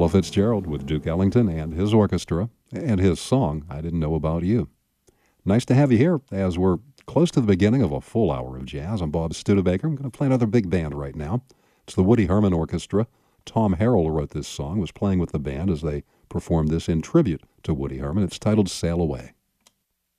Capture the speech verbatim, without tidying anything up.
Ella Fitzgerald with Duke Ellington and his orchestra and his song, I Didn't Know About You. Nice to have you here as we're close to the beginning of a full hour of jazz. I'm Bob Studebaker. I'm going to play another big band right now. It's the Woody Herman Orchestra. Tom Harrell wrote this song, was playing with the band as they performed this in tribute to Woody Herman. It's titled Sail Away.